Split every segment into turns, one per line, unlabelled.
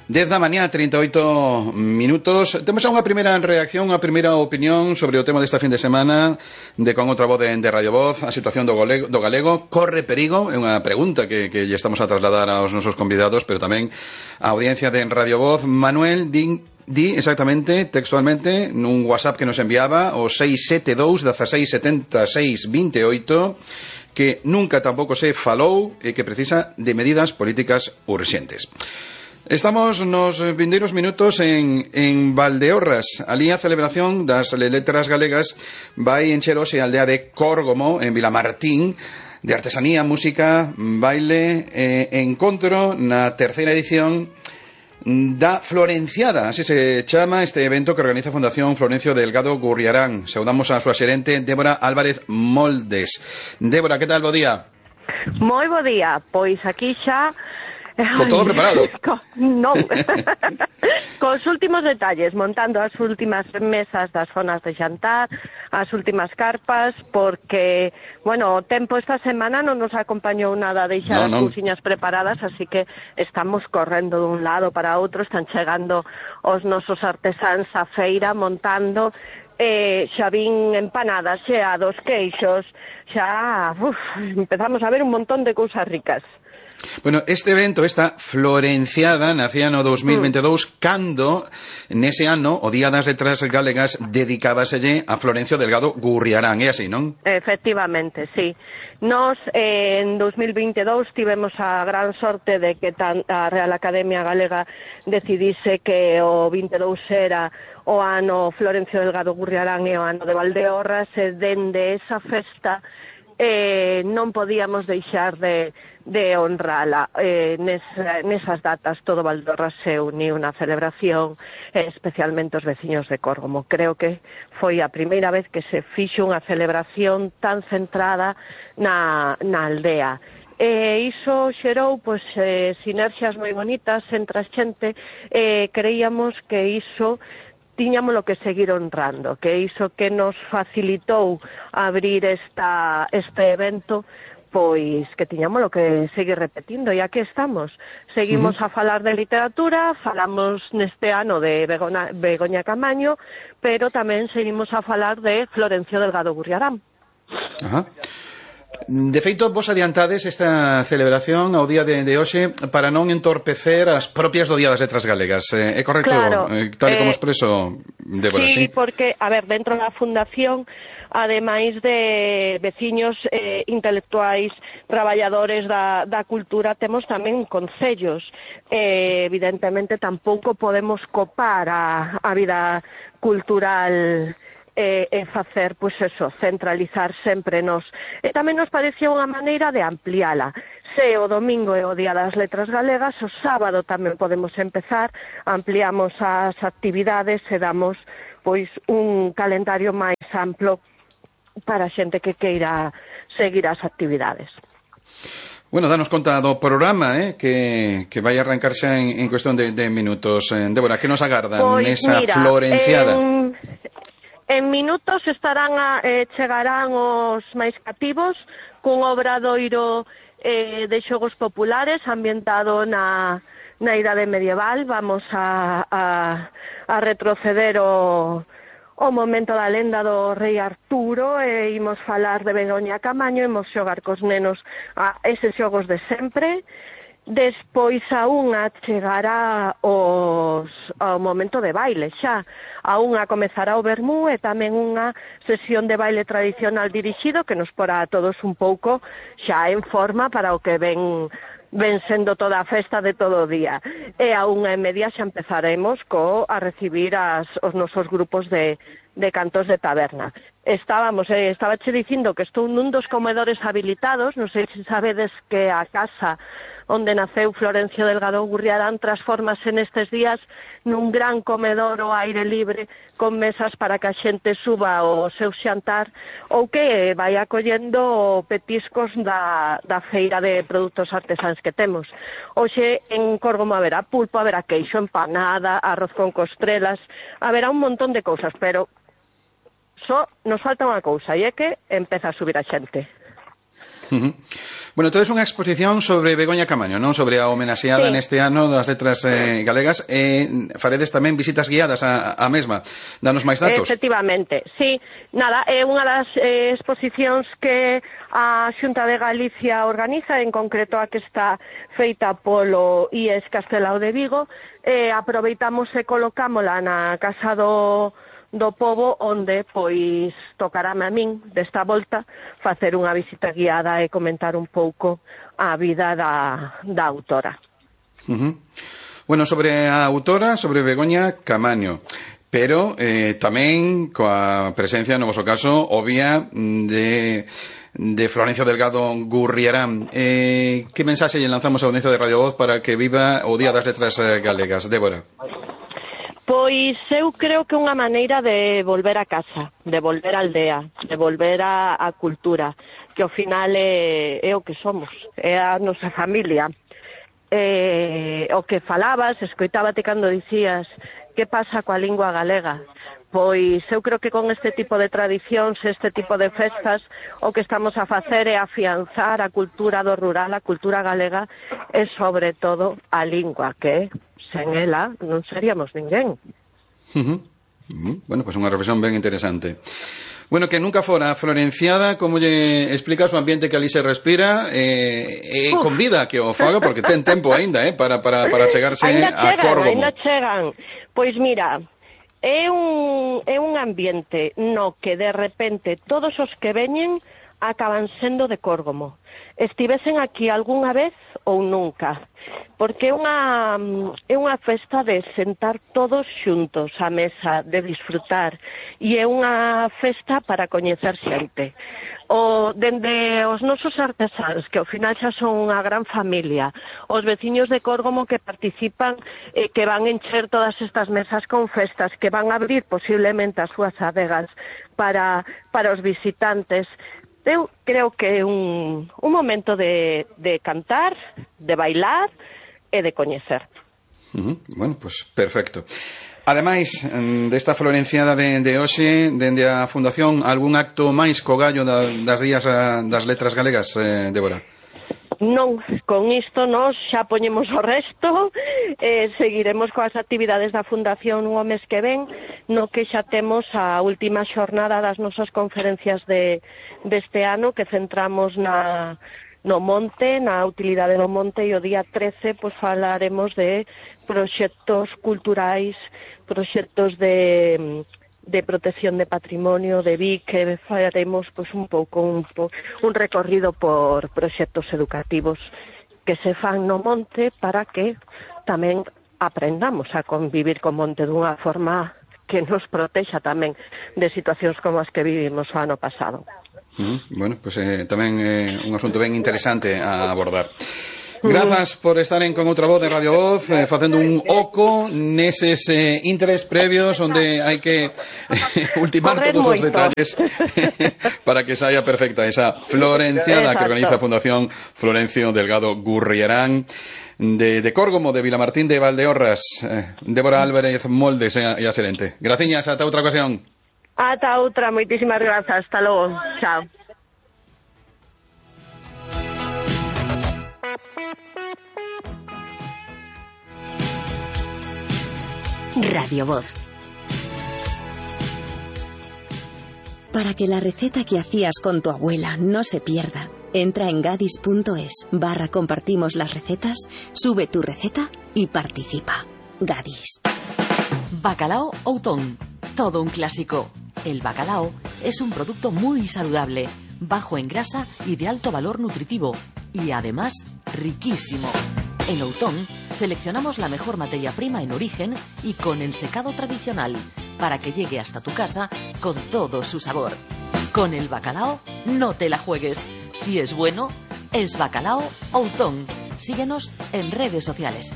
10 da mañá, 38 minutos. Temos unha primeira reacción, unha primeira opinión sobre o tema desta fin de semana de Con outra voz de Radio Voz, a situación do galego. Corre perigo? É unha pregunta que lle estamos a trasladar aos nosos convidados, pero tamén a audiencia de Radio Voz. Manuel, di exactamente, textualmente, nun WhatsApp que nos enviaba o 672 1676 28, que nunca tampouco se falou e que precisa de medidas políticas urxentes. Estamos nos vindeiros minutos en Valdeorras. Alí a celebración das letras galegas vai encher hoxe a aldea de Córgomo, en Vilamartín, de artesanía, música, baile e encontro na terceira edición da Florenciada, así se chama este evento que organiza a Fundación Florencio Delgado Gurriarán. Saudamos a súa xerente Débora Álvarez Moldes. Débora, que tal, bo día?
Moi bo día, pois aquí xa
con todo preparado.
Non. Cos últimos detalles, montando as últimas mesas das zonas de xantar, as últimas carpas, porque, bueno, o tempo esta semana non nos acompañou nada a deixar as cousiñas preparadas, así que estamos correndo dun lado para outro, están chegando os nosos artesáns á feira montando. Xa vin empanadas, xeados, queixos, xa empezamos a ver un montón de cousas ricas.
Bueno, este evento, esta Florenciada, nacía no 2022, cando, nese ano, o Día das Letras Galegas, dedicábaselle a Florencio Delgado Gurriarán, é así, non?
Efectivamente, sí. Nos, en 2022, tivemos a gran sorte de que a Real Academia Galega decidise que o 22 era o ano Florencio Delgado Gurriarán e o ano de Valdeorras, e dende esa festa non podíamos deixar de honrala. Nesas datas todo Valdeorras se uniu na celebración, especialmente os veciños de Córgomo. Creo que foi a primeira vez que se fixo unha celebración tan centrada na aldea. Iso xerou sinerxias moi bonitas entre a xente. Creíamos que iso tiñámolo que seguir honrando, que iso que nos facilitou abrir este evento, pois que tiñámolo que seguir repetindo, e aquí estamos. Seguimos a falar de literatura, falamos neste ano de Begoña Camaño, pero tamén seguimos a falar de Florencio Delgado Gurriarán.
Ajá. De feito, vos adiantades esta celebración ao día de hoxe para non entorpecer as propias do Día das Letras Galegas. É correcto?
Claro.
Tal e como expreso, Débora,
sí? Sí, porque, a ver, dentro da Fundación, ademais de veciños intelectuais, traballadores da cultura, temos tamén concellos. Evidentemente, tampouco podemos copar a vida cultural e facer, pois eso, centralizar sempre nos. E tamén nos parecía unha maneira de ampliala. Se o domingo é o Día das Letras Galegas, o sábado tamén podemos empezar, ampliamos as actividades e damos, pois, un calendario máis amplo para a xente que queira seguir as actividades.
Bueno, danos conta do programa, que vai arrancar xa en cuestión de minutos. Débora, que nos agardan nesa Florenciada?
En minutos chegarán os máis cativos cun obradoiro de xogos populares ambientado na idade medieval. Vamos a retroceder o momento da lenda do rei Arturo e imos falar de Begoña Camaño, imos xogar cos nenos a eses xogos de sempre. Despois a unha chegará ao momento de baile xa. A unha comezará o vermú e tamén unha sesión de baile tradicional dirixido que nos porá a todos un pouco xa en forma para o que ven sendo toda a festa de todo o día. E a 1:30 xa empezaremos a recibir os nosos grupos de cantos de taberna. Estabache dicindo que estou nun dos comedores habilitados, non sei se sabedes que a casa onde naceu Florencio Delgado Gurriarán transformase nestes días nun gran comedor ao aire libre con mesas para que a xente suba o seu xantar ou que vai acollendo petiscos da feira de produtos artesáns que temos. Hoxe en Córgomo haberá pulpo, haberá queixo, empanada, arroz con costrelas, haberá un montón de cousas, pero só nos falta unha cousa, e é que empeza a subir a xente.
Bueno, entonces unha exposición sobre Begoña Camaño, non? Sobre a homenaxeada neste ano das letras galegas. Faredes tamén visitas guiadas a mesma. Danos máis datos.
Efectivamente, sí. Nada, é unha das exposicións que a Xunta de Galicia organiza, en concreto a que está feita polo IES Castelao de Vigo. Aproveitamos e colocámola na Casa do Pobo, onde, pois, tocarame a min, desta volta, facer unha visita guiada e comentar un pouco a vida da autora.
Bueno, sobre a autora, sobre Begoña Camaño, pero tamén coa presencia, no voso caso, obvia, de Florencio Delgado Gurriarán. Que mensaxe lle lanzamos á audiencia de Radio Voz para que viva o Día das Letras Galegas? Débora.
Pois eu creo que é unha maneira de volver a casa, de volver á aldea, de volver a cultura, que ao final é o que somos, é a nosa familia. O que falabas, escoitábate cando dicías que pasa coa lingua galega. Pois eu creo que con este tipo de tradicións, este tipo de festas, o que estamos a facer é afianzar a cultura do rural, a cultura galega, e sobre todo a lingua, que sen ela non seríamos ninguén.
Bueno, pues unha reflexión ben interesante. Bueno, que nunca fora Florenciada, como lle explicas o ambiente que ali se respira, convida que o faga, porque ten tempo aínda, para chegarse a Córgomo.
Ainda chegan. Pois mira, é un ambiente no que de repente todos os que veñen acaban sendo de Córgomo. Estivesen aquí algunha vez ou nunca, porque é unha festa de sentar todos xuntos á mesa, de disfrutar, e é unha festa para coñecer xente. Dende os nosos artesáns, que ao final xa son unha gran familia, os veciños de Córgomo que participan, que van encher todas estas mesas con festas, que van a abrir posiblemente as súas adegas para os visitantes. Eu creo que é un momento de cantar, de bailar e de coñecer.
Bueno, pues perfecto. Ademais desta Florenciada de hoxe, dende a Fundación, algún acto máis co gallo das días das letras galegas, Débora?
Non, con isto nós xa poñemos o resto, seguiremos coas actividades da Fundación o mes que ven, no que xa temos a última xornada das nosas conferencias deste ano, que centramos no monte, na utilidade do monte, e o día 13 pois falaremos de proxectos culturais, proxectos de protección de patrimonio, de BIC, que faremos pois un pouco un recorrido por proxectos educativos que se fan no monte para que tamén aprendamos a convivir co monte dunha forma que nos protexa tamén de situacións como as que vivimos o ano pasado.
Bueno, pues tamén un asunto ben interesante a abordar. Grazas por estar con outra voz de Radio Voz, facendo un oco neses interes previos onde hai que ultimar todos os detalles para que saia perfecta esa Florenciada que organiza a Fundación Florencio Delgado Gurriarán de Córgomo, de Vilamartín de Valdeorras. Débora Álvarez Moldes e a xerente. Graciñas, ata outra ocasión.
Ata outra, moitísimas grazas, hasta logo, chao.
Radio Voz. Para que la receta que hacías con tu abuela no se pierda, entra en gadis.es/compartimos las recetas, sube tu receta y participa. Gadis.
Bacalao Outón. Todo un clásico. El bacalao es un producto muy saludable, bajo en grasa y de alto valor nutritivo, y además riquísimo. En Outón seleccionamos la mejor materia prima en origen y con el secado tradicional para que llegue hasta tu casa con todo su sabor. Con el bacalao no te la juegues. Si es bueno, es Bacalao Outón. Síguenos en redes sociales.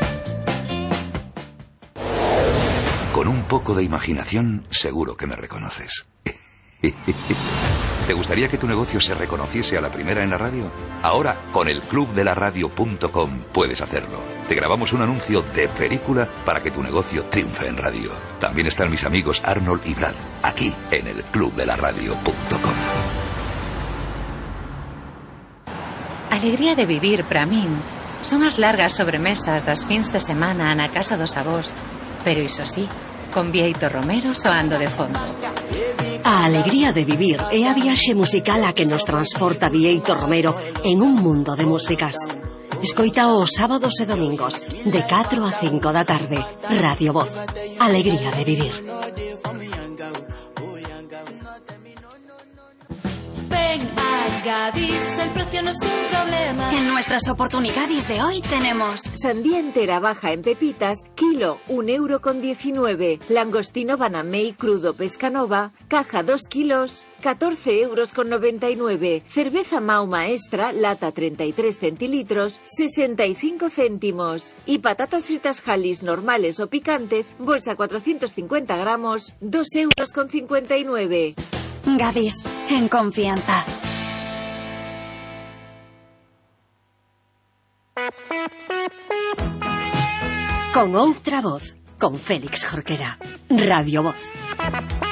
Con un poco de imaginación, seguro que me reconoces. ¿Te gustaría que tu negocio se reconociese a la primera en la radio? Ahora, con el clubdelaradio.com puedes hacerlo. Te grabamos un anuncio de película para que tu negocio triunfe en radio. También están mis amigos Arnold y Brad, aquí en el clubdelaradio.com.
alegría de vivir para min son as largas sobremesas das fins de semana na casa dos avós, pero iso sí, con Bieito Romero soando de fondo.
A alegría de vivir é a viaxe musical a que nos transporta Bieito Romero en un mundo de músicas. Escoita os sábados e domingos de 4 a 5 da tarde. Radio Voz. Alegría de vivir.
Ven a Gadis, el precio no es un problema.
En nuestras oportunidades de hoy tenemos
sandía entera baja en pepitas, kilo, 1,19 €. Langostino Banamey crudo Pescanova, caja 2 kilos, 14,99 €. Cerveza Mau Maestra, lata 33 centilitros, 65 céntimos. Y patatas fritas Halis normales o picantes, bolsa 450 gramos, 2,59 €.
Gadis, en confianza.
Con outra voz, con Félix Jorquera. Radio Voz.